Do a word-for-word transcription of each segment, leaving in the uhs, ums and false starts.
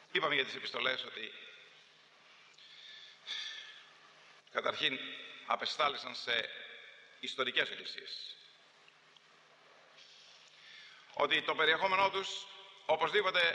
Είπαμε για τις επιστολές ότι καταρχήν απεστάλησαν σε ιστορικές εκκλησίες. Ότι το περιεχόμενό τους οπωσδήποτε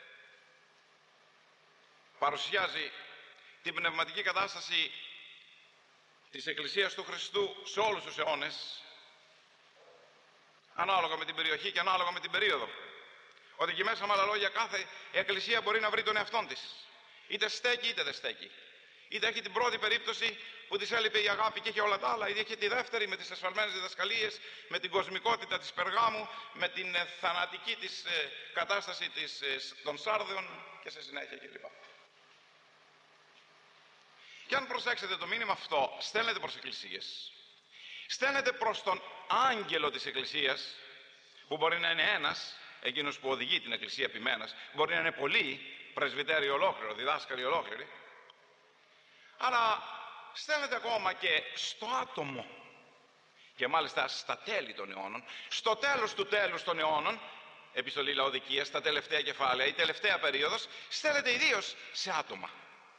παρουσιάζει την πνευματική κατάσταση της Εκκλησίας του Χριστού σε όλους τους αιώνες, ανάλογα με την περιοχή και ανάλογα με την περίοδο. Ότι και μέσα με άλλα λόγια κάθε εκκλησία μπορεί να βρει τον εαυτόν της. Είτε στέκει είτε δεν στέκει. Είτε έχει την πρώτη περίπτωση που της έλειπε η αγάπη και είχε όλα τα άλλα, είτε έχει τη δεύτερη με τις εσφαλμένες διδασκαλίες, με την κοσμικότητα της Περγάμου, με την ε, θανατική της ε, κατάσταση της, ε, των Σάρδεων και σε συνέχεια κλπ. Και αν προσέξετε το μήνυμα αυτό, στέλνεται προς εκκλησίες. Στέλνεται προς τον άγγελο της εκκλησίας, που μπορεί να είναι ένας, εκείνος που οδηγεί την εκκλησία επιμένας, μπορεί να είναι πολλοί, πρεσβυτέροι ολόκληρο, διδάσκαλοι ολόκληροι, αλλά στέλνεται ακόμα και στο άτομο, και μάλιστα στα τέλη των αιώνων, στο τέλος του τέλους των αιώνων, επιστολή Λαοδικίας, στα τελευταία κεφάλαια, η τελευταία περίοδος, στέλνεται ιδίως σε άτομα.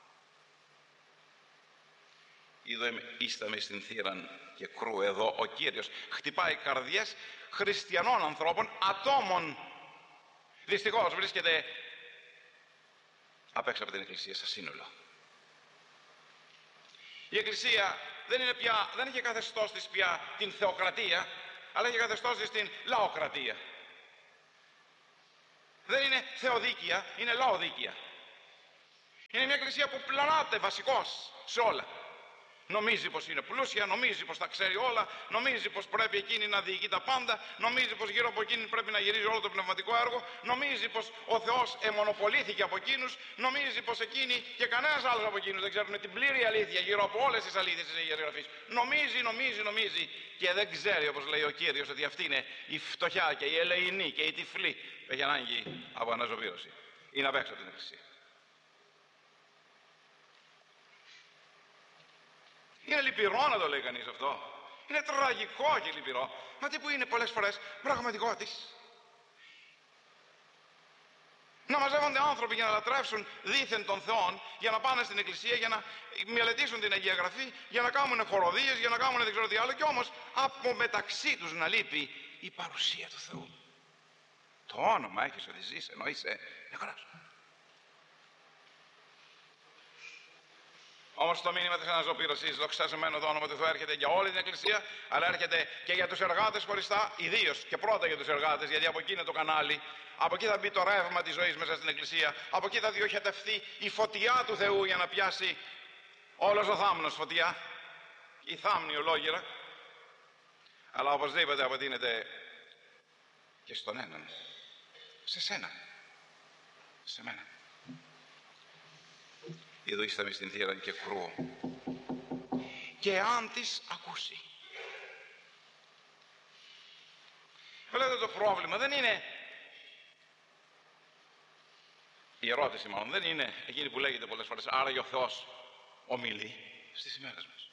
Είδαμε,ίσταμε στην θύραν και κρού. Εδώ ο Κύριος χτυπάει καρδιές χριστιανών ανθρώπων, ατόμων. Δυστυχώς βρίσκεται απ' έξω από την Εκκλησία σαν σύνολο. Η Εκκλησία δεν, είναι πια, δεν είχε καθεστώς της πια την θεοκρατία, αλλά είχε καθεστώς της την λαοκρατία. Δεν είναι θεοδίκεια, είναι λαοδίκεια. Είναι μια Εκκλησία που πλανάται βασικώς σε όλα. Νομίζει πως είναι πλούσια, νομίζει πως τα ξέρει όλα, νομίζει πως πρέπει εκείνη να διοικεί τα πάντα, νομίζει πως γύρω από εκείνη πρέπει να γυρίζει όλο το πνευματικό έργο, νομίζει πως ο Θεός εμονοπολήθηκε από εκείνους, νομίζει πως εκείνη και κανένας άλλος από εκείνους δεν ξέρουν την πλήρη αλήθεια γύρω από όλες τις αλήθειες της Αγίας Γραφής. Νομίζει, νομίζει, νομίζει και δεν ξέρει, όπως λέει ο Κύριος, ότι αυτή είναι η φτωχιά και η ελεηνή και η τυφλή που έχει ανάγκη από αναζωβήρωση. Είναι απ' έξω από την Εκκλησία. Είναι λυπηρό να το λέει κανείς αυτό. Είναι τραγικό και λυπηρό. Μα τι που είναι πολλές φορές πραγματικότης. Να μαζεύονται άνθρωποι για να λατρεύσουν δήθεν των Θεών, για να πάνε στην Εκκλησία, για να μελετήσουν την Αγία Γραφή, για να κάνουν χοροδίες, για να κάνουν δεν ξέρω τι άλλο, και όμως από μεταξύ τους να λείπει η παρουσία του Θεού. Το όνομα έχεις ότι ζεις, ενώ είσαι νεκρός. Όμως το μήνυμα της αναζωοπήρωσης, δοξασμένο το όνομα του Θεού, έρχεται για όλη την Εκκλησία, αλλά έρχεται και για τους εργάτες χωριστά, ιδίως και πρώτα για τους εργάτες, γιατί από εκεί είναι το κανάλι, από εκεί θα μπει το ρεύμα της ζωής μέσα στην Εκκλησία, από εκεί θα διοχετευτεί η φωτιά του Θεού για να πιάσει όλος ο θάμνος φωτιά, η θάμνη ολόγυρα, αλλά οπωσδήποτε αποτείνεται και στον έναν, σε σένα, σε μένα. Εδώ είστε στην θύρα και κρούω. Και αν της ακούσει. Βλέπετε, το πρόβλημα δεν είναι, η ερώτηση μάλλον δεν είναι εκείνη που λέγεται πολλές φορές, άραγε ο Θεός ομιλεί στις ημέρες μας.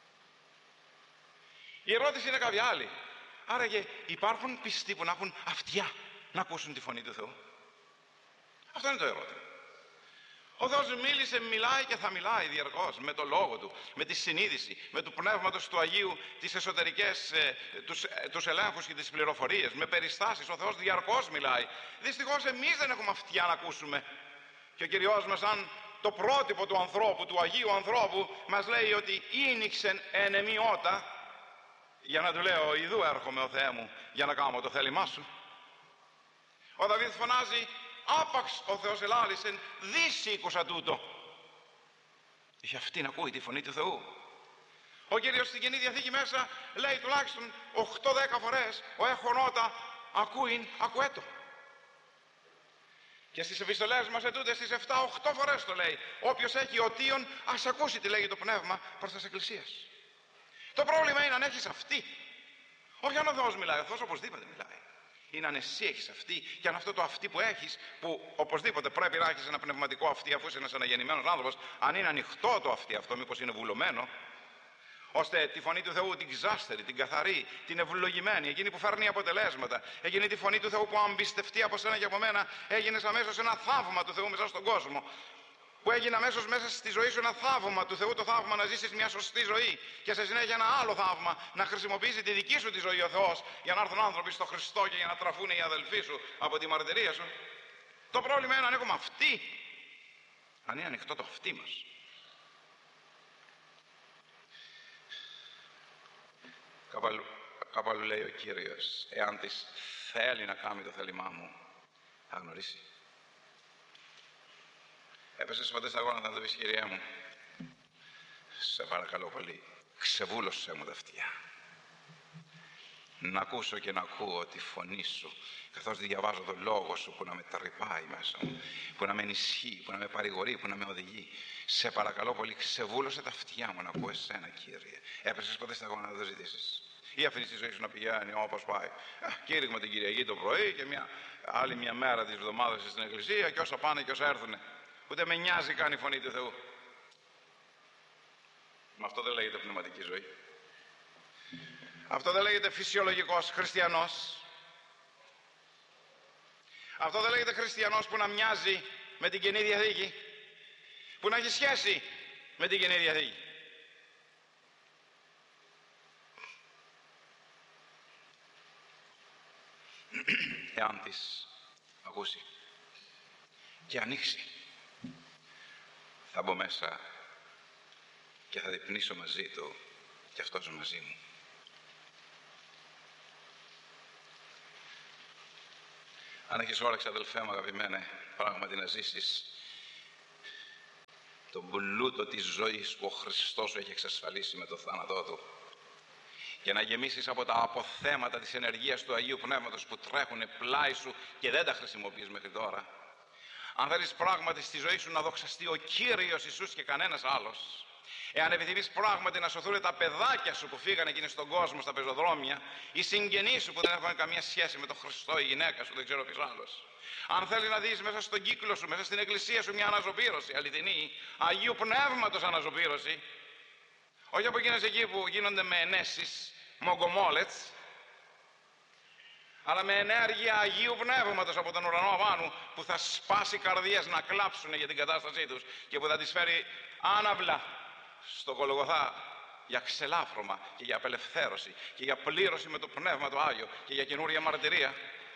Η ερώτηση είναι κάποια άλλη. Άραγε υπάρχουν πιστοί που να έχουν αυτιά να ακούσουν τη φωνή του Θεού. Αυτό είναι το ερώτημα. Ο Θεός μίλησε, μιλάει και θα μιλάει διαρκώς με το λόγο Του, με τη συνείδηση, με του Πνεύματος του Αγίου, τις εσωτερικές, ε, τους, ε, τους ελέγχους και τις πληροφορίες, με περιστάσεις. Ο Θεός διαρκώς μιλάει. Δυστυχώς εμείς δεν έχουμε αυτιά να ακούσουμε. Και ο Κυριός μας, σαν το πρότυπο του ανθρώπου, του Αγίου ανθρώπου, μας λέει ότι ήνιξεν εν εμή ότα, για να του λέω, ιδού έρχομαι ο Θεέ μου, για να κάνω το θέλημά σου. Ο Δαβίδ φωνάζει, άπαξ ο Θεός ελάλησεν, δις ήκουσα τούτο. Είχε αυτή να ακούει τη φωνή του Θεού. Ο Κύριος στην Καινή Διαθήκη μέσα λέει τουλάχιστον οκτώ δέκα φορές, ο έχων ότα ακούειν ακουέτο. Και στις επιστολές μας ετούτες στις επτά οκτώ φορές το λέει, όποιος έχει οτίον ας ακούσει τι λέγει το Πνεύμα προς τις Εκκλησίες. Το πρόβλημα είναι αν έχεις αυτή. Όχι αν ο Θεός μιλάει, ο Θεός οπωσδήποτε μιλάει. Είναι αν εσύ έχεις αυτή, και αν αυτό το αυτή που έχεις, που οπωσδήποτε πρέπει να έχεις ένα πνευματικό αυτή, αφού είσαι ένας αναγεννημένος άνθρωπος, αν είναι ανοιχτό το αυτή αυτό, μήπως είναι βουλωμένο. ώστε τη φωνή του Θεού την ξάστερη, την καθαρή, την ευλογημένη, εκείνη που φέρνει αποτελέσματα, εκείνη τη φωνή του Θεού που αν πιστευτεί από σένα και από μένα, έγινες αμέσως ένα θαύμα του Θεού μέσα στον κόσμο. Που έγινε αμέσως μέσα στη ζωή σου ένα θαύμα του Θεού, το θαύμα να ζήσεις μια σωστή ζωή και σε συνέχεια ένα άλλο θαύμα να χρησιμοποιήσει τη δική σου τη ζωή ο Θεός για να έρθουν άνθρωποι στο Χριστό και για να τραφούν οι αδελφοί σου από τη μαρτυρία σου. Το πρόβλημα είναι αν έχουμε αυτή, αν είναι ανοιχτό το αυτί μας. Κάπου, κάπου αλλού λέει ο Κύριος, εάν της θέλει να κάνει το θέλημά μου, θα γνωρίσει. Έπεσες ποτέ στα γόνα να το πεις, Κυρία μου? Σε παρακαλώ πολύ, ξεβούλωσέ μου τα αυτιά. Να ακούσω και να ακούω τη φωνή σου, καθώς διαβάζω τον λόγο σου που να με τρυπάει μέσα μου, που να με ενισχύει, που να με παρηγορεί, που να με οδηγεί. Σε παρακαλώ πολύ, ξεβούλωσε τα αυτιά μου να ακούω εσένα, Κύριε. Έπεσες ποτέ στα γόνα να το ζητήσεις? Ή αφήνεις τη ζωή σου να πηγαίνει όπως πάει? Κήρυγμα την Κυριακή το πρωί και μια άλλη μια μέρα της εβδομάδας στην εκκλησία και όσα πάνε και όσα έρθουνε. Ούτε με νοιάζει καν η φωνή του Θεού. Μα αυτό δεν λέγεται πνευματική ζωή. Αυτό δεν λέγεται φυσιολογικός χριστιανός. Αυτό δεν λέγεται χριστιανός που να μοιάζει με την Καινή Διαθήκη, που να έχει σχέση με την Καινή Διαθήκη. Εάν της ακούσει και ανοίξει, θα μπω μέσα και θα διπνήσω μαζί του και αυτός μαζί μου. Αν έχεις όρεξη, αδελφέ μου αγαπημένε, πράγματι να ζήσεις τον πλούτο της ζωής που ο Χριστός σου έχει εξασφαλίσει με το θάνατό του και να γεμίσεις από τα αποθέματα της ενεργείας του Αγίου Πνεύματος που τρέχουν πλάι σου και δεν τα χρησιμοποιείς μέχρι τώρα, αν θέλεις πράγματι στη ζωή σου να δοξαστεί ο Κύριος Ιησούς και κανένας άλλος, εάν επιθυμείς πράγματι να σωθούν τα παιδάκια σου που φύγανε εκείνοι στον κόσμο στα πεζοδρόμια, οι συγγενείς σου που δεν έχουν καμία σχέση με τον Χριστό, η γυναίκα σου, δεν ξέρω ποιος άλλος, αν θέλεις να δεις μέσα στον κύκλο σου, μέσα στην εκκλησία σου μια αναζωπήρωση αληθινή, Αγίου Πνεύματος αναζωπήρωση, όχι από εκείνες εκεί που γίνονται με ενέσεις, μογκομόλετς, αλλά με ενέργεια Αγίου Πνεύματος από τον ουρανό απάνω, που θα σπάσει καρδιές να κλάψουν για την κατάστασή τους και που θα τις φέρει άναυλα στο Γολγοθά για ξελάφρωμα και για απελευθέρωση και για πλήρωση με το Πνεύμα το Άγιο και για καινούρια μαρτυρία.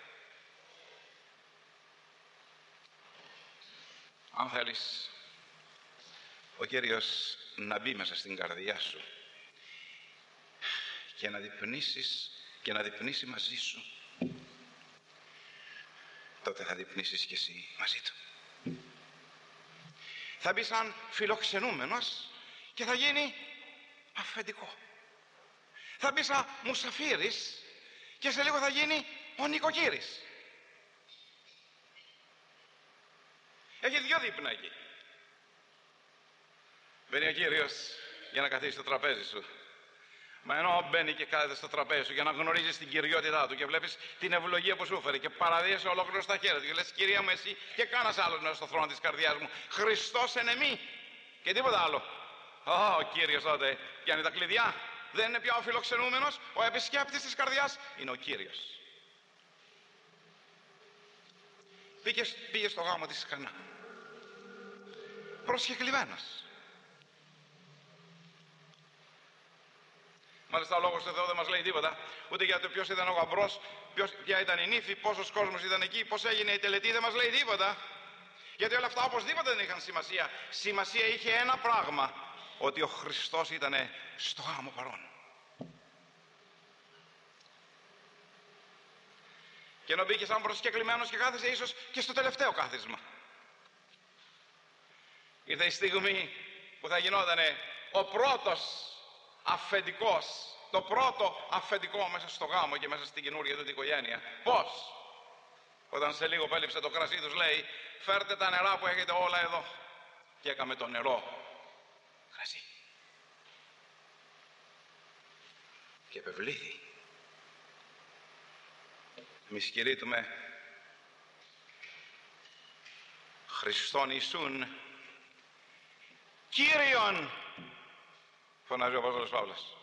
Αν θέλεις ο Κύριος να μπει μέσα στην καρδιά σου και να διπνήσεις και να διπνήσει μαζί σου, τότε θα διπνήσεις και εσύ μαζί του. Θα μπει σαν φιλοξενούμενος και θα γίνει αφεντικό. Θα μπει σαν μουσαφίρης και σε λίγο θα γίνει ο νοικοκύρης. Έχει δυο δείπνα εκεί. Μπαίνει ο Κύριος για να καθίσει στο τραπέζι σου. Μα ενώ μπαίνει και κάθεται στο τραπέζι σου για να γνωρίζεις την κυριότητά του και βλέπεις την ευλογία που σου έφερε και παραδείσαι ολόκληρο στα χέρια του και λες, Κυρία μου, εσύ και κάνας άλλος μέσα στο θρόνο της καρδιάς μου, Χριστός εν εμή και τίποτα άλλο. Oh, ο Κύριος τότε πιάνει τα κλειδιά. Δεν είναι πια ο φιλοξενούμενος, ο επισκέπτης της καρδιάς είναι ο Κύριος. Πήγε, πήγε στο γάμο της Κανά, προσκεκλημένος. Μάλιστα ο λόγος του Θεού δεν μας λέει τίποτα, ούτε για το ποιος ήταν ο γαμπρός, ποια ήταν η νύφη, πόσος κόσμος ήταν εκεί, πώς έγινε η τελετή, δεν μας λέει τίποτα. Γιατί όλα αυτά οπωσδήποτε δεν είχαν σημασία. Σημασία είχε ένα πράγμα, ότι ο Χριστός ήταν στο γάμο παρόν. Και ενώ μπήκε σαν προσκεκλημένος και κάθισε ίσως και στο τελευταίο κάθισμα. Ήρθε η στιγμή που θα γινόταν ο πρώτος αφεντικός, το πρώτο αφεντικό μέσα στο γάμο και μέσα στην καινούργια του οικογένεια. Πώς? Όταν σε λίγο πέλειψε το κρασί τους λέει, φέρτε τα νερά που έχετε όλα εδώ. Και έκαμε το νερό κρασί. Και επευλήθη. Εμείς κηρύττουμε Χριστόν Ιησούν Κύριον, φωνάζει ο Απόστολος Παύλος.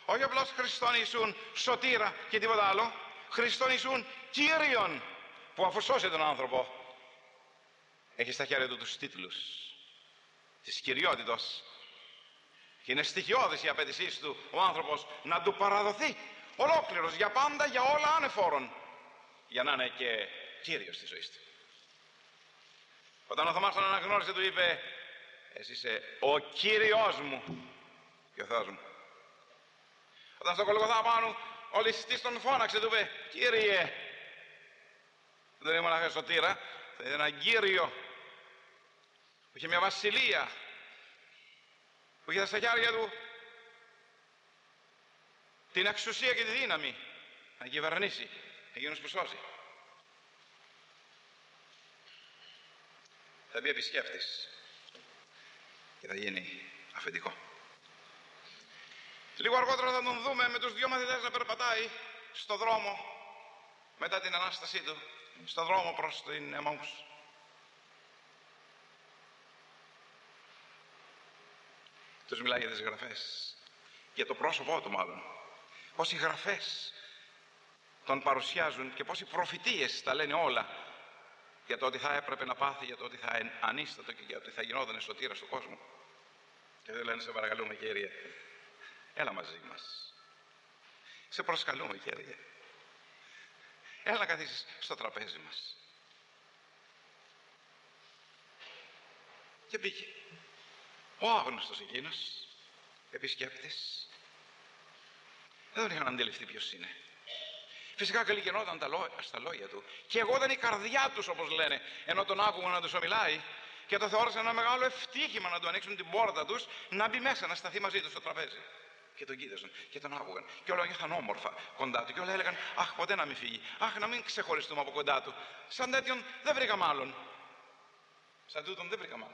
Όχι απλώς Χριστόν Ιησούν σωτήρα και τίποτα άλλο. Χριστόν Ιησούν Κύριον, που αφού σώσει τον άνθρωπο έχει στα χέρια του τους τίτλους της κυριότητος. Και είναι στοιχειώδης η απέτησή του ο άνθρωπος να του παραδοθεί ολόκληρος για πάντα, για όλα άνεφόρον, για να είναι και Κύριος της ζωής του. Όταν ο Θωμάς τον αναγνώρισε, του είπε: εσύ είσαι ο Κύριος μου και ο Θεός μου. Όταν στο Γολγοθά πάνω ο ληστής τον φώναξε, του είπε: Κύριε. Δεν είναι μονάχα σωτήρα, είναι έναν Κύριο που είχε μια βασιλεία, που είχε στα χέρια του την εξουσία και τη δύναμη να κυβερνήσει εκείνους που σώζει. Θα μπει επισκέπτης και θα γίνει αφεντικό. Λίγο αργότερα θα τον δούμε με τους δυο μαθητές να περπατάει στο δρόμο μετά την Ανάστασή του, στο δρόμο προς την Εμαούς. Τους μιλάει για τις γραφές, για το πρόσωπό του μάλλον. Πώς οι γραφές τον παρουσιάζουν και πώς οι προφητείες τα λένε όλα για το ότι θα έπρεπε να πάθει, για το ότι θα ανίστατο και για το ότι θα γινόταν σωτήρας του κόσμου. Και δεν λένε: σε παρακαλούμε Κύριε, έλα μαζί μας. Σε προσκαλούμε Κύριε, έλα να καθίσεις στο τραπέζι μας. Και μπήκε ο άγνωστος εκείνος επισκέπτης. Δεν τον είχαν αντιληφθεί ποιος είναι. Φυσικά καλλιγενόταν τα λόγια, στα λόγια του, και εγώ ήταν η καρδιά τους, όπως λένε, ενώ τον άκουγαν να τους ομιλάει, και το θεώρησαν ένα μεγάλο ευτύχημα να του ανοίξουν την πόρτα τους, να μπει μέσα, να σταθεί μαζί τους στο τραπέζι. Και τον κοίταζαν και τον άκουγαν, και όλα νιώθαν όμορφα κοντά του, και όλα έλεγαν: αχ, ποτέ να μην φύγει, αχ, να μην ξεχωριστούμε από κοντά του. Σαν τέτοιον δεν βρήκαμε άλλον. Σαν τούτον δεν βρήκαμε άλλον.